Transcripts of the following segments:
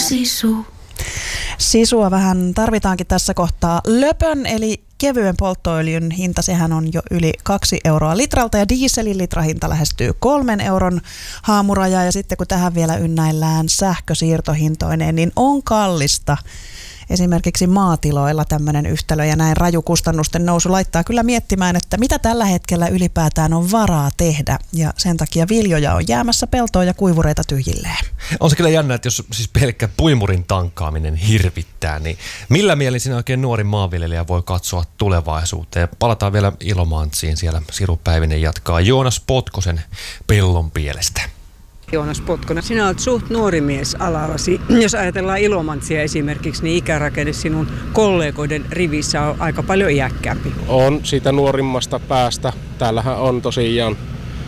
Sisu. Sisua vähän tarvitaankin tässä kohtaa. Löpön eli kevyen polttoöljyn hinta, sehän on jo yli 2 euroa litralta ja dieselin litrahinta lähestyy 3 euron haamurajaa. Ja sitten kun tähän vielä ynnäillään sähkösiirtohintoineen, niin on kallista. Esimerkiksi maatiloilla tämmöinen yhtälö ja näin raju kustannusten nousu laittaa kyllä miettimään, että mitä tällä hetkellä ylipäätään on varaa tehdä. Ja sen takia viljoja on jäämässä peltoon ja kuivureita tyhjilleen. On se kyllä jännä, että jos siis pelkkä puimurin tankkaaminen hirvittää, niin millä mielin siinä oikein nuori maanviljelijä voi katsoa tulevaisuuteen? Ja palataan vielä Ilomantsiin, siellä Siru Päivinen jatkaa Joonas Potkosen Pellonpielestä. Joonas Potkonen, sinä olet suht nuori mies alallasi. Jos ajatellaan Ilomantsia esimerkiksi, niin ikärakenne sinun kollegoiden rivissä on aika paljon iäkkäämpi. On siitä nuorimmasta päästä. Täällähän on tosiaan,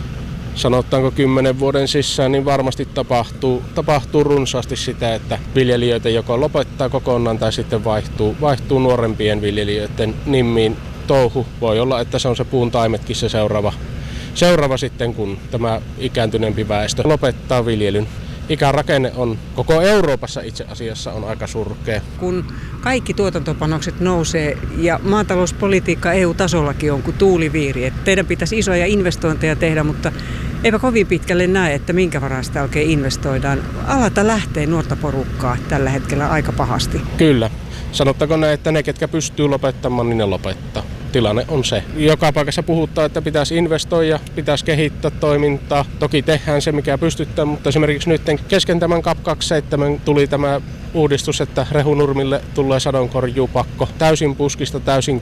sanotaanko 10 vuoden sisään, niin varmasti tapahtuu runsaasti sitä, että viljelijöitä joko lopettaa kokonaan tai sitten vaihtuu nuorempien viljelijöiden nimiin. Touhu voi olla, että se on se puun taimetkin se seuraava sitten, kun tämä ikääntyneempi väestö lopettaa viljelyn. Ikärakenne on koko Euroopassa itse asiassa on aika surkea. Kun kaikki tuotantopanokset nousee ja maatalouspolitiikka EU-tasollakin on kuin tuuliviiri, että teidän pitäisi isoja investointeja tehdä, mutta eipä kovin pitkälle näe, että minkä varaa sitä oikein investoidaan. Alalta lähtee nuorta porukkaa tällä hetkellä aika pahasti. Kyllä. Sanottaako näin, että ne, ketkä pystyy lopettamaan, niin ne lopettaa. Tilanne on se. Joka paikassa puhutaan, että pitäisi investoida, pitäisi kehittää toimintaa. Toki tehdään se, mikä pystytään, mutta esimerkiksi nyt kesken tämän CAP 27 tuli tämä uudistus, että rehunurmille tulee sadonkorjuupakko täysin puskista, täysin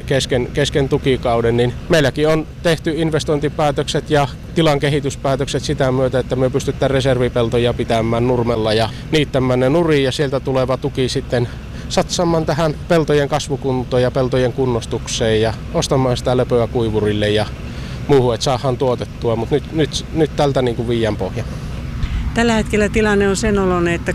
kesken tukikauden, niin meilläkin on tehty investointipäätökset ja tilan kehityspäätökset sitä myötä, että me pystytään reservipeltoja pitämään nurmella ja niittämään ne nuriin ja sieltä tuleva tuki sitten satsaamaan tähän peltojen kasvukuntoon ja peltojen kunnostukseen ja ostamaan sitä löpöä kuivurille ja muuhun, että saadaan tuotettua, mutta nyt tältä niin kuin viiän pohja. Tällä hetkellä tilanne on sen oloinen, että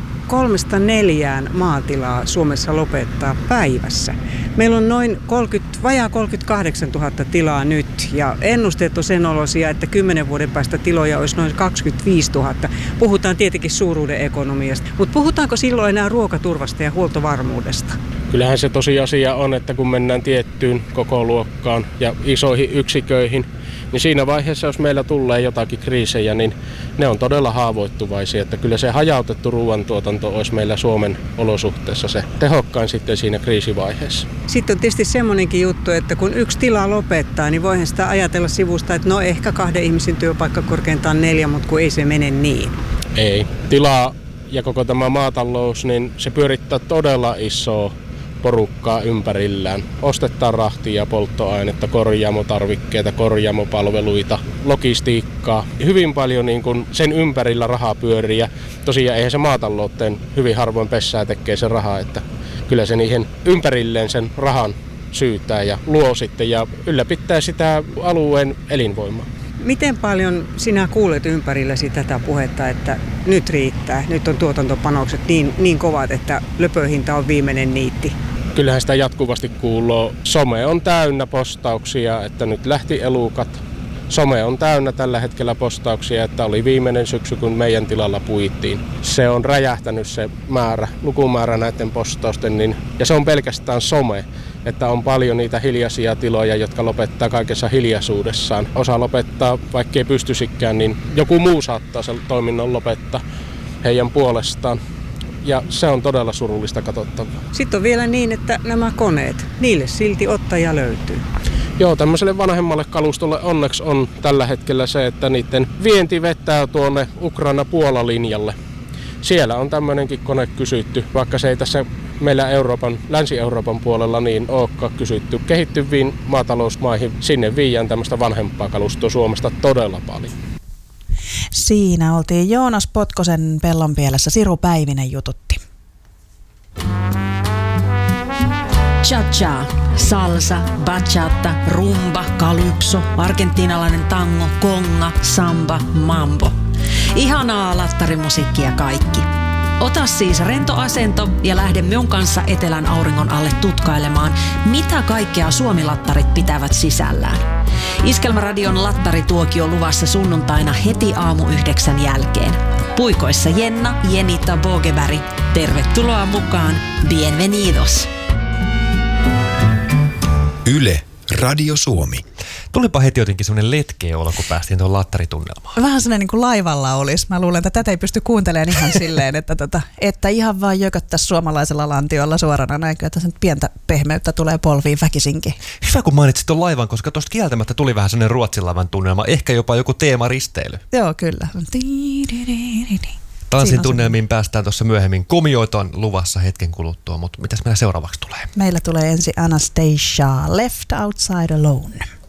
3-4 maatilaa Suomessa lopettaa päivässä. Meillä on noin vajaa 38 000 tilaa nyt ja ennusteet on sen olosia, että 10 vuoden päästä tiloja olisi noin 25 000. Puhutaan tietenkin suuruuden ekonomiasta, mutta puhutaanko silloin enää ruokaturvasta ja huoltovarmuudesta? Kyllähän se tosiasia on, että kun mennään tiettyyn kokoluokkaan ja isoihin yksiköihin, niin siinä vaiheessa, jos meillä tulee jotakin kriisejä, niin ne on todella haavoittuvaisia. Että kyllä se hajautettu ruoantuotanto olisi meillä Suomen olosuhteessa se tehokkain sitten siinä kriisivaiheessa. Sitten on tietysti semmoinenkin juttu, että kun yksi tila lopettaa, niin voihan sitä ajatella sivusta, että no ehkä 2 ihmisen työpaikka korkeintaan 4, mutta kun ei se mene niin. Ei. Tila ja koko tämä maatalous, niin se pyörittää todella isoa porukkaa ympärillään. Ostetaan rahtia, polttoainetta, korjaamotarvikkeita, korjaamopalveluita, logistiikkaa. Hyvin paljon niin kuin sen ympärillä rahaa pyörii ja tosiaan eihän se maatalouteen hyvin harvoin pessää tekee se raha, että kyllä se niihin ympärilleen sen rahan syytää ja luo sitten ja ylläpitää sitä alueen elinvoimaa. Miten paljon sinä kuulet ympärilläsi tätä puhetta, että nyt riittää, nyt on tuotantopanokset niin kovat, että löpöhinta on viimeinen niitti? Kyllähän sitä jatkuvasti kuuluu. Some on täynnä postauksia, että nyt lähti elukat. Some on täynnä tällä hetkellä postauksia, että oli viimeinen syksy, kun meidän tilalla puitiin. Se on räjähtänyt se lukumäärä näiden postausten, ja se on pelkästään some. Että on paljon niitä hiljaisia tiloja, jotka lopettaa kaikessa hiljaisuudessaan. Osa lopettaa, vaikkei pystyisikään, niin joku muu saattaa sen toiminnon lopettaa heidän puolestaan. Ja se on todella surullista katsottavaa. Sitten on vielä niin, että nämä koneet, niille silti ottaja löytyy. Joo, tämmöiselle vanhemmalle kalustolle onneksi on tällä hetkellä se, että niiden vienti vetää tuonne Ukraina-Puola-linjalle. Siellä on tämmöinenkin kone kysytty, vaikka se ei tässä meillä Länsi-Euroopan puolella niin olekaan kysytty. Kehittyviin maatalousmaihin sinne viiään tämmöistä vanhempaa kalustoa Suomesta todella paljon. Siinä oltiin Joonas Potkosen Pellonpielessä. Siru Päivinen jututti. Cha-cha, salsa, bachata, rumba, calypso, argentiinalainen tango, conga, samba, mambo. Ihanaa lattarimusiikkia kaikki. Ota siis rento asento ja lähde minun kanssa etelän auringon alle tutkailemaan, mitä kaikkea Suomi-lattarit pitävät sisällään. Iskelmäradion lattarituokio luvassa sunnuntaina heti aamu 9 jälkeen. Puikoissa Jenna, Jenita, Bogeberg Tervetuloa mukaan. Bienvenidos. Yle, Radio Suomi. Tulipa heti jotenkin semmoinen letkeä olo, kun päästiin tuohon lattaritunnelmaan. Vähän sellainen niin kuin laivalla olisi. Mä luulen, että tätä ei pysty kuuntelemaan ihan silleen, että ihan vaan jököttäisi suomalaisella lantiolla suorana näin, että sen pientä pehmeyttä tulee polviin väkisinkin. Hyvä, kun mainitsit tuon laivan, koska tuosta kieltämättä tuli vähän sellainen Ruotsin laivan tunnelma. Ehkä jopa joku teemaristeily. Joo, kyllä. Tanssin tunnelmiin päästään tuossa myöhemmin. Komioita on luvassa hetken kuluttua, mutta mitäs meillä seuraavaksi tulee? Meillä tulee ensin Anastasia, Left Outside Alone.